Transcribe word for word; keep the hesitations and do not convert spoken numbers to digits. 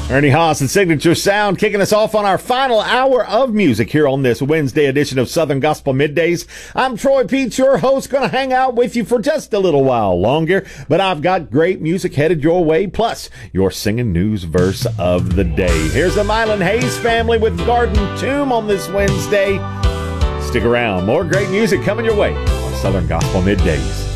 Ernie Haas and Signature Sound kicking us off on our final hour of music here on this Wednesday edition of Southern Gospel Middays. I'm Troy Peach, your host, going to hang out with you for just a little while longer, but I've got great music headed your way, plus your singing news verse of the day. Here's the Mylan Hayes family with Garden Tomb on this Wednesday. Stick around. More great music coming your way on Southern Gospel Middays.